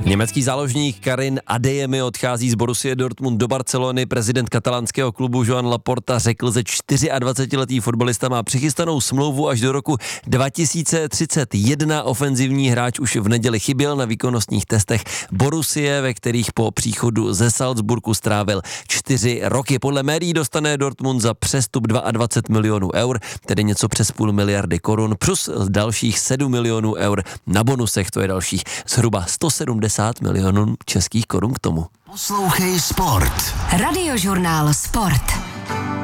Německý záložník Karim Adeyemi odchází z Borussie Dortmund do Barcelony. Prezident katalánského klubu Joan Laporta řekl, že 24letý fotbalista má přichystanou smlouvu až do roku 2031. Ofenzivní hráč už v neděli chyběl na výkonnostních testech Borussie, ve kterých po příchodu ze Salzburgu strávil 4 roky. Podle médií dostane Dortmund za přestup 22 milionů eur, tedy něco přes půl miliardy korun, plus dalších 7 milionů eur na bonusech, to je dalších zhruba 170 milionů českých korun k tomu. Poslouchej Sport. Radiožurnál Sport.